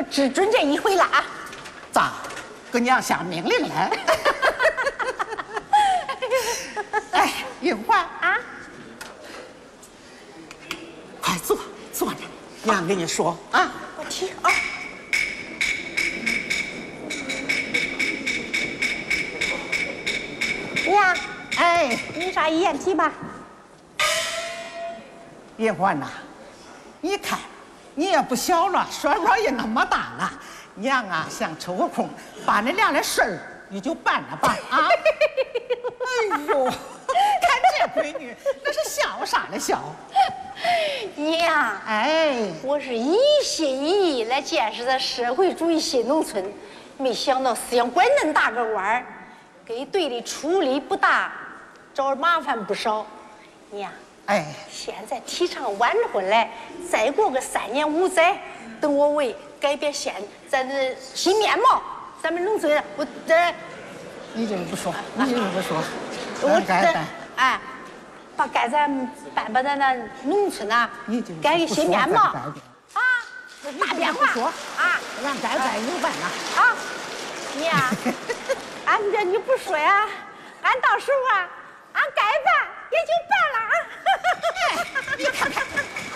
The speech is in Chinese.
只准这一回了啊！ 咋，给娘下命令了？哎，英环啊， 快坐，坐着。娘跟你说啊， 我听啊。娘， 哎， 你啥眼皮吧？ 英环呐，你看，你也不小了，衰老也那么大了，娘啊，想抽个空把那俩的事儿你就办了吧啊！哎呦，看这闺女，那是笑啥的笑？ 娘， 哎， 我是一心一意来建设这社会主义新农村，没想到思想拐恁大个弯儿，给队里出力不大，找麻烦不少。娘， 哎， 现在提倡晚婚来，再过个3年5载，等我为改变咱的新面貌，咱们农村我这你这个不说，你这个不说， 我这该办。 哎，把咱那农村呐，改个新面貌啊，大变化啊， 让该办有办呐。 啊，娘，俺这你不说呀，俺到时候啊，俺该办也就办了啊。 你看看。